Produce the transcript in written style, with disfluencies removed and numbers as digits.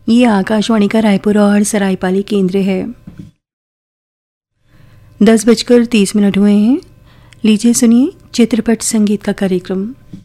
ये आकाशवाणी का रायपुर और सरायपाली केंद्र है। 10:30 हुए हैं। लीजिए सुनिए चित्रपट संगीत का कार्यक्रम।